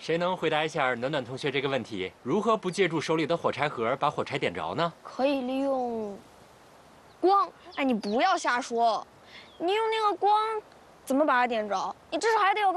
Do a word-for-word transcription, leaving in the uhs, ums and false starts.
谁能回答一下暖暖同学这个问题？如何不借助手里的火柴盒把火柴点着呢？ 可以利用光。哎，你不要瞎说，你用那个光怎么把它点着？你至少还得有个